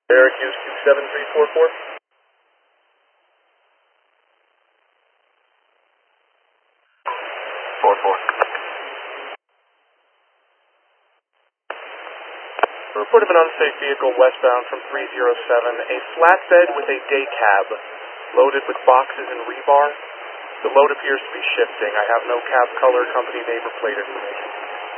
Syracuse 27344. 4-4. Report of an unsafe vehicle westbound from 307, a flatbed with a day cab loaded with boxes and rebar. The load appears to be shifting. I have no cab color, company name, or plate information.